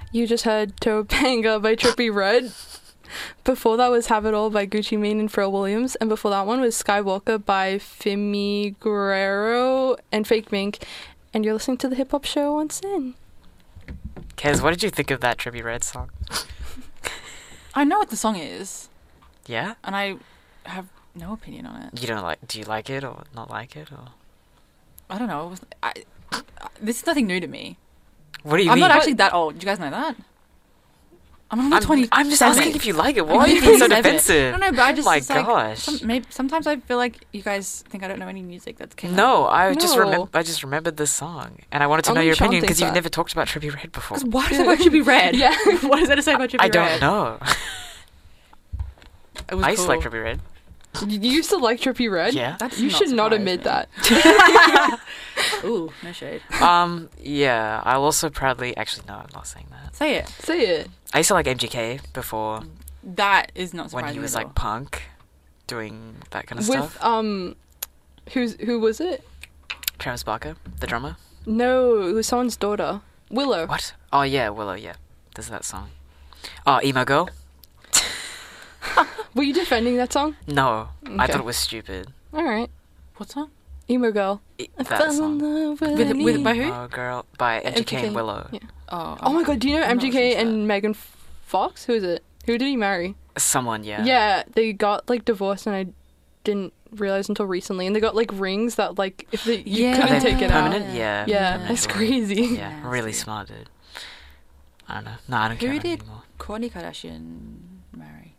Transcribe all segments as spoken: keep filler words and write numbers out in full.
You just heard Topanga by Trippie Redd. Before that was Have It All by Gucci Mane and Pharrell Williams. And before that one was Skywalker by Fimi Guerrero and Fake Mink. And you're listening to the Hip Hop Show on Sin. Kez, what did you think of that Trippie Redd song? I know what the song is. Yeah? And I have no opinion on it. You don't like... Do you like it or not like it? Or I don't know. It was, I, I, this is nothing new to me. What do you I'm mean? not actually that old. Do you guys know that? I'm only I'm, twenty. I'm just asking if you like it. Why I'm are you being so twenty-seven. defensive? No, no, but I just... Oh my it's like, gosh. Some, maybe, sometimes I feel like you guys think I don't know any music that's came out. No, I just No. remember. I just remembered this song, and I wanted to know Only your Sean opinion thinks because you've that. never talked about Trippie Redd before. Why does it about Trippie Redd? Yeah. What does that to say about Trippie I Redd? don't know. It was I used cool. to like Trippie Redd. You used to like Trippie Redd? Yeah. That's You not should not surprise admit me. that. Ooh, no shade. Um. Yeah. I'll also proudly. Actually, no. I'm not saying that. Say it. Say it. I used to like M G K before That is not surprising when he was at all. like punk, doing that kind of With, stuff. um, who's, who was it? Travis Barker, the drummer. No, it was someone's daughter. Willow. What? Oh yeah, Willow. Yeah, there's that song. Oh, emo girl. Were you defending that song? No, I Okay. thought it was stupid. Alright. What song? Emo Girl. I- I that fell in song. love with, With- an with- by emo- who? Emo girl by M G K and Willow. Yeah. Oh, Oh my god, do you know I'm not M G K listening to and Megan Fox? Who is it? Who did he marry? Someone, yeah. Yeah, they got like divorced and I didn't realize until recently. And they got like rings that like if they, you Yeah. Are couldn't they take it out. permanent? Yeah. Yeah, Yeah. that's Sure. crazy. Yeah, really smart, dude. I don't know. No, I don't Who care did- anymore. Kourtney Kardashian marry.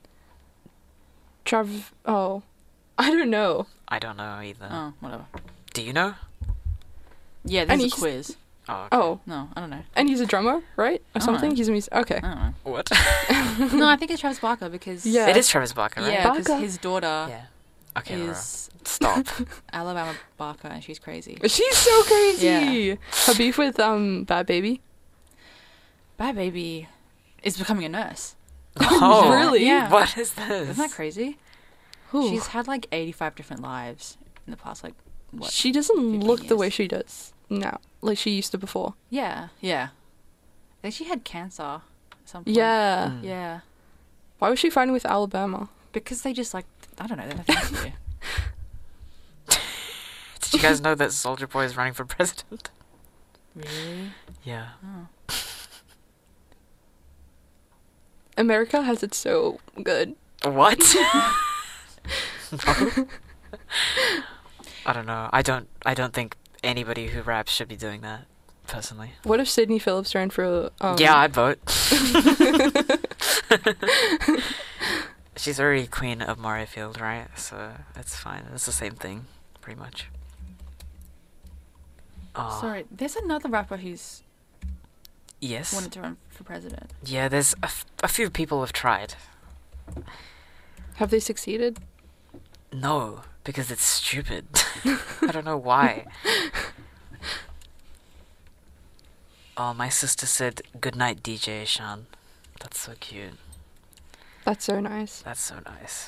Trav. Oh, I don't know. I don't know either. Oh, whatever. Do you know? Yeah, And this is a he's- quiz. Oh. Okay. Oh, No, I don't know. and he's a drummer, right, or I don't something? know. He's a music. Okay. I don't know. What? No, I think it's Travis Barker because Yeah. It is Travis Barker, right? yeah, because Barker. his daughter Yeah. Okay, Laura. is Stop. Alabama Barker and she's crazy. She's so crazy. Yeah. Her beef with um Bad Baby. Bad Baby is becoming a nurse. Oh, Really? Yeah. What is this? Isn't that crazy? Ooh. She's had like eighty-five different lives in the past, like, what? She doesn't fifteen look the way years. she does now, like she used to before. Yeah, yeah. I think she had cancer at some point. Yeah. Mm. Yeah. Why was she fighting with Alabama? Because they just, like, I don't know, they have nothing to do. Did you guys know that Soldier Boy is running for president? Really? Yeah. Oh. America has it so good. What? No. I don't know. I don't. I don't think anybody who raps should be doing that. Personally. What if Sydney Phillips ran for? Um, Yeah, I'd vote. She's already queen of Murrayfield, right? So that's fine. It's the same thing, pretty much. Oh. Sorry, there's another rapper who's Yes. wanted to run for president. Yeah, there's a, f- a few people have tried. Have they succeeded? No, because it's stupid. I don't know why. Oh, my sister said, "Good night, D J Sean." That's so cute. That's so nice. That's so nice.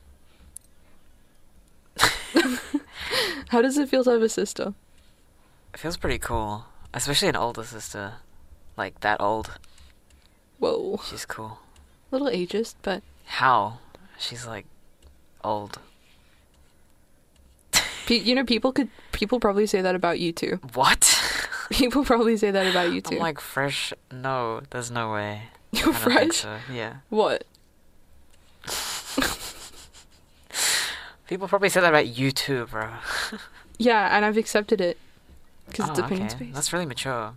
How does it feel to have a sister? It feels pretty cool, especially an older sister, like that old. Whoa, She's cool. little ageist, but How? She's like old. pe- you know, people could people probably say that about you too. What? People probably say that about you too. I'm like fresh. No, there's no way. You're I don't think fresh. so. Yeah. What? People probably say that about you too, bro. Yeah, and I've accepted it because it's Oh, opinion okay. space. That's really mature.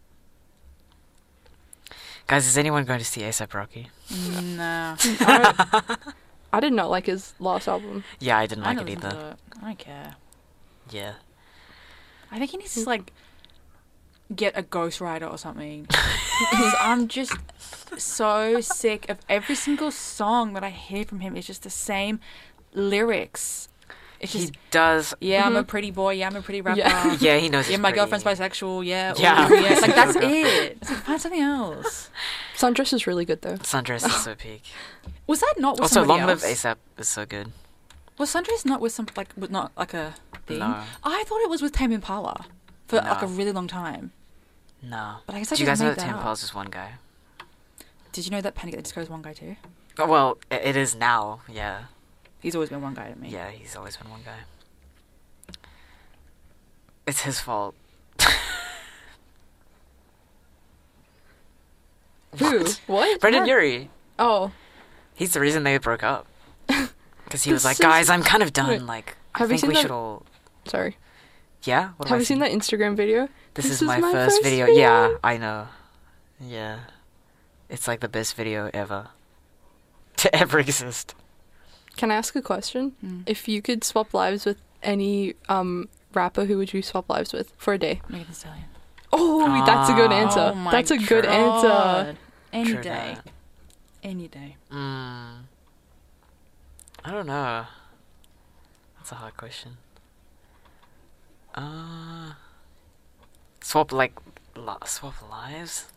Guys, is anyone going to see A$AP Rocky? Nah. I, I did not like his last album. Yeah, I didn't I like don't it listen either. to it. I don't care. Yeah. I think he needs to, like, get a ghostwriter or something. Because I'm just so sick of every single song that I hear from him. It's just the same lyrics. It's He just, does. yeah, I'm a Mhm. pretty boy. Yeah, I'm a pretty rapper. Yeah. Yeah, he knows. Yeah, he's my pretty. girlfriend's bisexual. Yeah. Yeah. ooh, yeah. It's like, that's it. It's like, find something else. Sundress is really good though. Sundress is so peak. Was that not with Also, somebody Long else? Live A$AP is so good. Was Sundress not with some, like, with not like a thing? No. I thought it was with Tame Impala for like a No. really long time. No. But I guess I Do you just guys know made that that Tim up. Pearl's just one guy? Did you know that Panic at the Disco is one guy too? Oh, well, i- it is now. Yeah. He's always been one guy to me. Yeah, he's always been one guy. It's his fault. Who? What? Brendan What? Urie. Oh. He's the reason they broke up. Because he was This like, is- guys, I'm kind of done. Wait, Like, I have you think seen we that- should all. Sorry. Yeah? What Have you seen that Instagram video? This, is, my, first, video. Yeah, I know. Yeah. It's like the best video ever. To ever exist. Can I ask a question? Mm. If you could swap lives with any um rapper, who would you swap lives with for a day? Megan Thee Stallion. Oh, that's a good Ah. answer. Oh my That's a good answer. God. Any True day. that. Any day. Mm. I don't know. That's a hard question. Uh, swap like li- swap lives.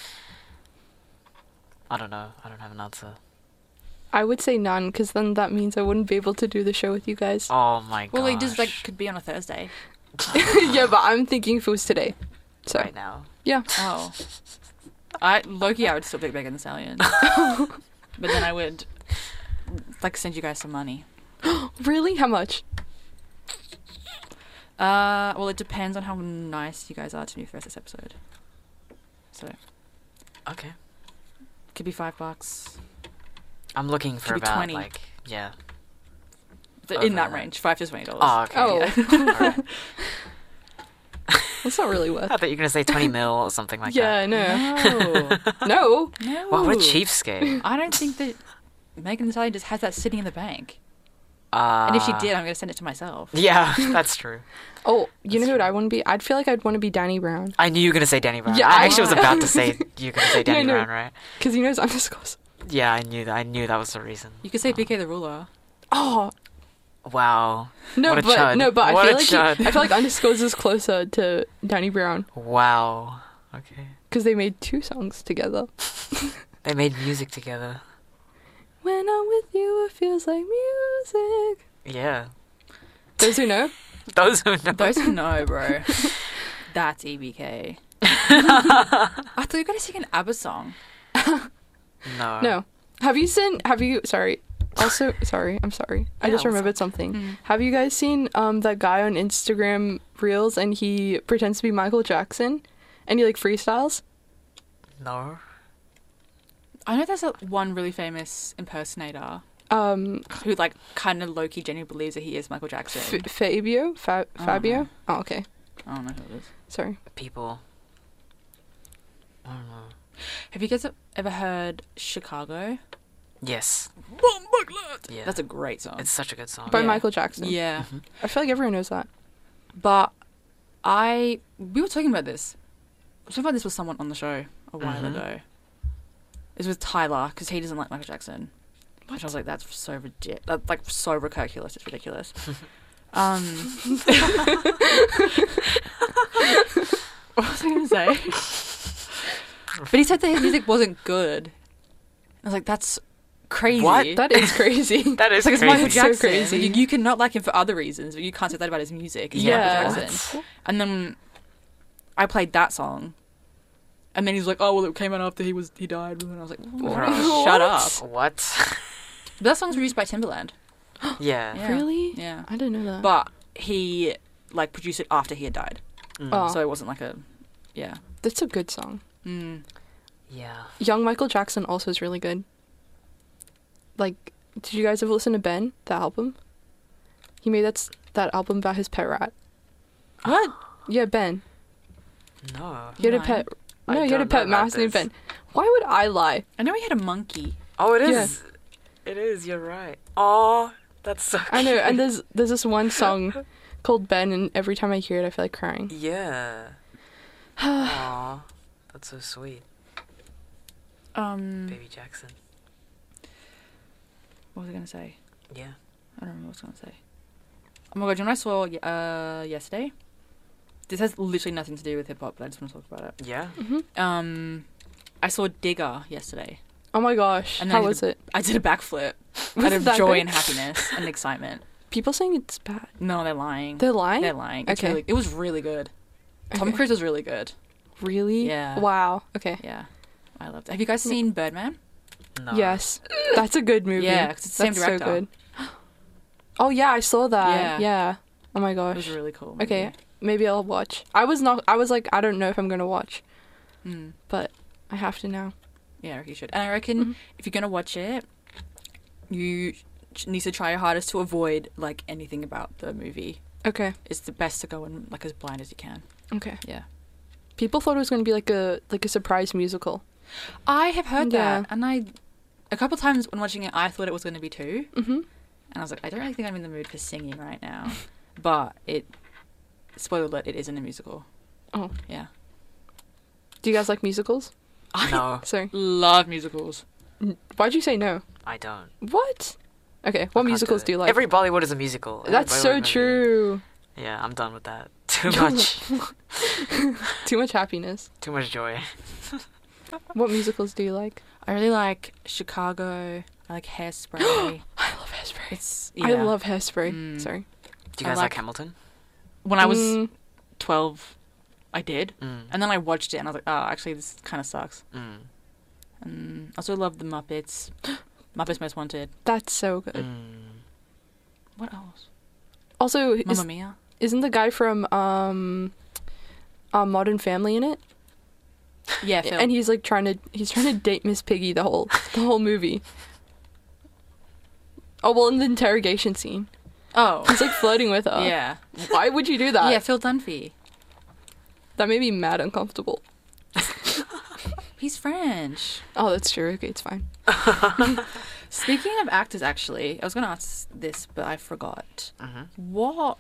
I don't know. I don't have an answer. I would say none, because then that means I wouldn't be able to do the show with you guys. Oh my god. Well, like just like could be on a Thursday. Yeah, but I'm thinking if it was today. So right now. yeah. Oh. I Loki, I would still pick Megan Thee Stallion. But then I would like send you guys some money. Really? How much? Uh, well, it depends on how nice you guys are to me for this episode. So Okay. could be five bucks. I'm looking for Could be about twenty. like yeah. Th- Over In that that. range, five to twenty dollars. Oh okay. Oh. Yeah. Alright. That's not really worth. I thought you were gonna say twenty mil or something like Yeah, that. no. No, No. no. Wow, what a cheapskate. I don't think that Megan Thee Stallion just has that sitting in the bank. Uh, And if she did, I'm going to send it to myself. Yeah, that's true. Oh, you That's know what true. I want to be? I'd feel like I'd want to be Danny Brown. I knew you were gonna say Danny Brown. Yeah, I I- actually was about to say you were gonna say Yeah, I Danny know. Brown, right? Because he knows undisclosed. Yeah, I knew that. I knew that was the reason. You could say B K the Ruler. Oh. Wow. No, What a but chud. no, but What I a feel like he, chud. I feel like undisclosed is closer to Danny Brown Wow. Okay. because they made two songs together. They made music together. When I'm with you, it feels like music. Yeah. Those who know. Those who know. Those who know, bro. That's E B K. I thought you were going to sing an ABBA song. No. No. Have you seen? Have you? Sorry. Also, sorry. I'm sorry. I Yeah, just what's remembered something. Mm. Have you guys seen um that guy on Instagram Reels and he pretends to be Michael Jackson and he like freestyles? No. I know there's a, one really famous impersonator Um, who, like, kind of low-key genuinely believes that he is Michael Jackson. F- Fabio, Fa- I don't Fabio. know. Oh, okay. I don't know who it is. Sorry. People. I don't know. Have you guys ever heard Chicago? Yes. Yeah. That's a great song. It's such a good song. By Yeah. Michael Jackson. Yeah. Mhm. I feel like everyone knows that. But I... We were talking about this. I was talking about this with someone on the show a while Mhm. ago. It was with Tyler, because he doesn't like Michael Jackson. Which I was like, that's so ridiculous. That's, like, so ridiculous. It's ridiculous. um... what was I going to say? But he said that his music wasn't good. I was like, that's crazy. What? That is crazy. That is It's like it's crazy. Michael It's so Jackson. crazy. You, you can not like him for other reasons, but you can't say that about his music. It's Yeah. Michael Jackson. And then I played that song, and then he's like, "Oh well, it came out after he was he died." And I was like, Bro. "Shut up!" What? But that song's produced by Timbaland. Yeah. Yeah. Really? Yeah, I didn't know that. but he like produced it after he had died, Mm. Oh. so it wasn't like a yeah. That's a good song. Mm. Yeah. Young Michael Jackson also is really good. Like, did you guys ever listen to Ben, the album? He made that s- that album about his pet rat. What? Yeah, Ben. No. He had a Nine. pet. I No, he had a don't pet know about mouse named this. Ben. Why would I lie? I know he had a monkey. Oh, it Yeah. is. It is. You're right. Oh, that's so. I know, and cute. there's there's this one song called Ben, and every time I hear it, I feel like crying. Yeah. Aw, that's so sweet, Um, baby Jackson. what was I gonna say? Yeah. I don't remember what I was gonna say. Oh my god, you know what I saw uh yesterday? This has literally nothing to do with hip hop, but I just want to talk about it. Yeah. hmm Um, I saw Digger yesterday. Oh my gosh, And then how I was did it? I did a backflip Was out it of that joy good? and happiness and excitement. People saying it's bad. No, they're lying. They're lying. They're lying. It's Okay. really, it was really good. Tom Okay. Cruise was really good. Really? Yeah. Wow. Okay. Yeah, I loved it. Have you guys seen Birdman? No. Yes. That's a good movie. Yeah, 'cause it's the same That's director. so good. Oh yeah, I saw that. Yeah. Yeah. Oh my It gosh. was a really cool. Movie. Okay, maybe I'll watch. I was not. I was like, I don't know if I'm gonna watch, Mm. but I have to now. Yeah, I reckon you should. And I reckon Mhm. if you're gonna watch it, you sh- need to try your hardest to avoid like anything about the movie. Okay. It's the best to go in like as blind as you can. Okay. Yeah. People thought it was gonna be like a like a surprise musical. I have heard Yeah. that, and I a couple times when watching it, I thought it was going to be too, Mm-hmm. and I was like, I don't really think I'm in the mood for singing right now. But it, spoiler alert, it isn't a musical. Oh. Yeah. Do you guys like musicals? I No, Sorry. love musicals. Why'd you say no? I don't. What? Okay. I What can't musicals it. do you like? Every Bollywood is a musical. Every That's Bollywood so movie. true. Yeah, I'm done with that. Too much. Too much happiness. Too much joy. What musicals do you like? I really like Chicago. I like Hairspray. I love Hairspray. It's I yeah. love Hairspray. Mm. Sorry. Do you I guys like, like- Hamilton? When I was Mm, twelve, I did, Mm. and then I watched it and I was like, oh, actually, this kind of sucks. Mm. And I also love the Muppets. Muppets Most Wanted. that's so good. Mm. What else? Also, is, Mamma Mia. isn't the guy from um, uh, Modern Family in it? Yeah, Phil. And he's like trying to he's trying to date Miss Piggy the whole the whole movie. Oh well, in the interrogation scene, oh, he's like flirting with her. yeah, Why would you do that? yeah, Phil Dunphy. That made me mad uncomfortable. He's French. Oh, that's true. Okay, it's fine. Speaking of actors, actually, I was going to ask this, but I forgot. Mhm. What?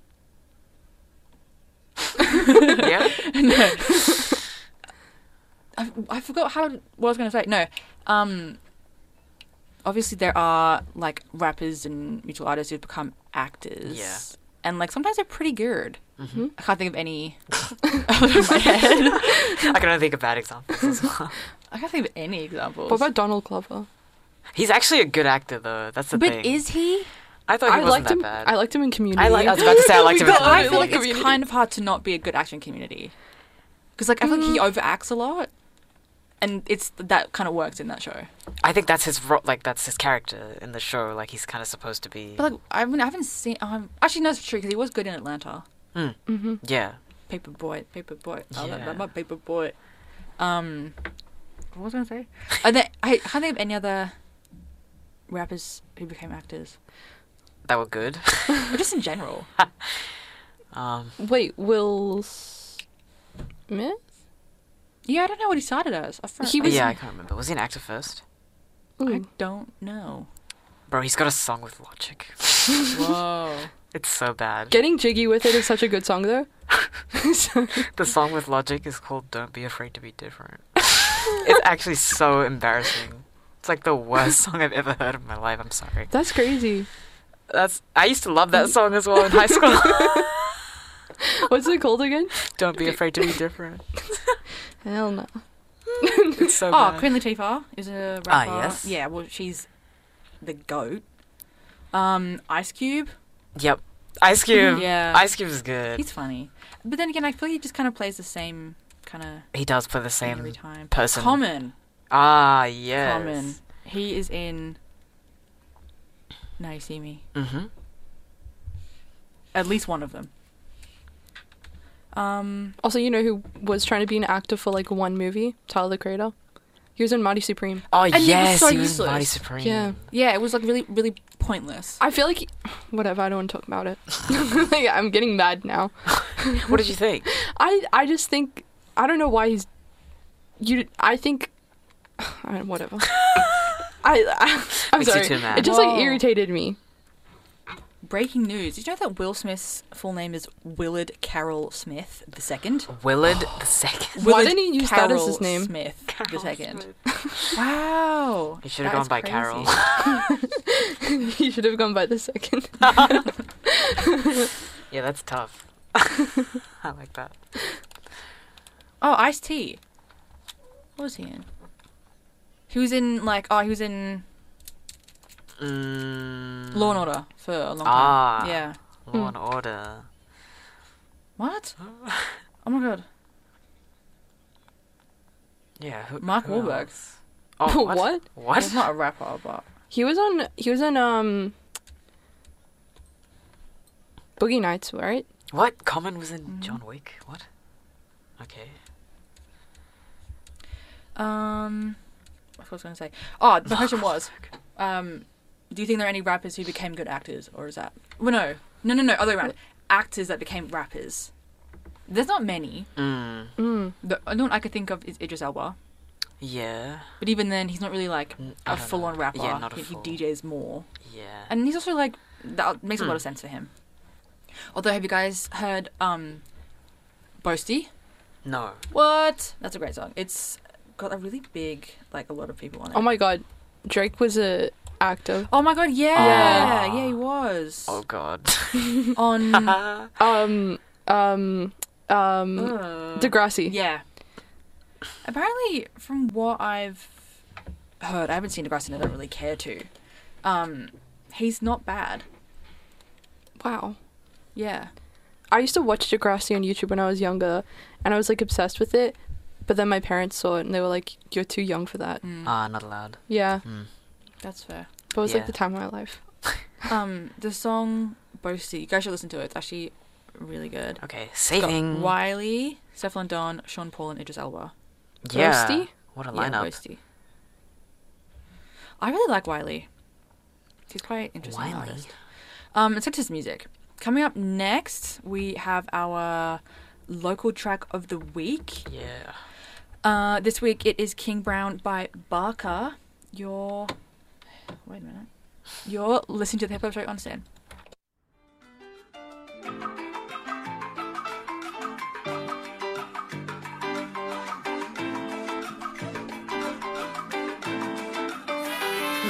Yeah? No. I, I forgot how what I was going to say. No. Um. Obviously, there are like rappers and musical artists who've become actors. Yeah. And like sometimes they're pretty good. Mhm. I can't think of any out of my head. I can only think of bad examples as well. I can't think of any examples. What about Donald Glover? He's actually a good actor, though. That's the but thing. is he? I thought he I wasn't liked that him. bad. I liked him in Community. I like. I was about to say I liked him. Oh in my God, I Community. feel like like it's Community. kind of hard to not be a good actor in Community. Because like I feel like he overacts a lot, and it's that kind of works in that show. I think that's his ro- like that's his character in the show. Like he's kind of supposed to be. But like I haven't, I haven't seen. Um, actually, no, it's true because he was good in Atlanta. Mm. Mm-hmm. Yeah. Paper boy, paper boy. I Yeah. love my paper boy. Um, what was I gonna say? And then I can't think of any other rappers who became actors, That were good. or just in general. um. Wait, Will Smith? Yeah, I don't know what he started as. I, fr- He was- Yeah, I can't remember. Was he an actor first? I Ooh. don't know. Bro, he's got a song with Logic. Whoa. It's so bad. Getting jiggy with it is such a good song, though. Sorry. The song with Logic is called "Don't Be Afraid to Be Different." It's actually so embarrassing. It's like the worst song I've ever heard in my life. I'm sorry. That's crazy. That's. I used to love that song as well in high school. What's it called again? Don't be afraid to be different. Hell no. It's so Oh, bad. Queen Latifah is a rapper. Ah, yes. Yeah, well, she's the goat. Um, Ice Cube. Yep. Ice Cube. Yeah. Ice Cube is good. He's funny. But then again, I feel he just kind of plays the same kind of He does play the thing same every time. person. Common. Ah, yes. Common. He is in Now You See Me. Mm-hmm. At least one of them. Um, Also, you know who was trying to be an actor for like one movie? Tyler the Creator. He was in Mighty Supreme. Oh, he was yes. so he was in useless. Mighty Supreme. Yeah. yeah, it was like really, really pointless. I feel like whatever. I don't want to talk about it. Like, I'm getting mad now. What did you think? I I just think I don't know why he's you. I think I don't- whatever. I, I I'm Makes you sorry. too mad. It just like Whoa. irritated me. Breaking news. Did you know that Will Smith's full name is Willard Carroll Smith the second? Willard the second. Why Willard didn't he use that as his Carroll name? Smith the Carol second. Smith. Wow. He should have That gone is by crazy. Carol. He should have gone by the second. Yeah, that's tough. I like that. Oh, Ice-T. What was he in? He was in, like, oh, he was in Mm. Law and Order for a long time. Ah. Yeah. Law and Order. What? Oh my god. Yeah. Who, Mark who Wahlberg. else? Oh, what? What? What? He's not a rapper, but He was on. He was in um. Boogie Nights, right? What? Common was in Mhm. John Wick? What? Okay. um, what was I going to say? Oh, the question was, um, do you think there are any rappers who became good actors, or is that? Well, no, no, no, no. Other way around. Actors that became rappers. There's not many. Mm. Mm. The only one I could think of is Idris Elba. Yeah. But even then, he's not really like N- I a don't full-on know. rapper. Yeah, not a he, full. he D Js more, Yeah. and he's also like that makes a lot Hmm. of sense for him. Although, have you guys heard um, Boasty? No. What? That's a great song. It's got a really big, like a lot of people on it. Oh my god, Drake was a actor. Oh my god, yeah, Yeah. yeah, he was Oh god. on Um, um, um, uh, Degrassi. Yeah. Apparently, from what I've heard, I haven't seen Degrassi and I don't really care to. Um, he's not bad. Wow. Yeah. I used to watch Degrassi on YouTube when I was younger, and I was like obsessed with it. But then my parents saw it, and they were like, "You're too young for that." Mm, Ah, not allowed. Yeah, Mm. that's fair. but it was Yeah. like the time of my life. Um, the song Boasty, you guys should listen to it. It's actually really good. Okay. It's got Saving. Wiley, Stefflon Don, Sean Paul, and Idris Elba. Yeah. Boasty? What a Yeah, lineup. Boasty. I really like Wiley. He's quite interesting Wiley. artist. Um, let's get to his music. Coming up next, we have our local track of the week. Yeah. Uh, this week it is King Brown by Barker. You're... Wait a minute. You're listening to the Hip Hop Show on Stan.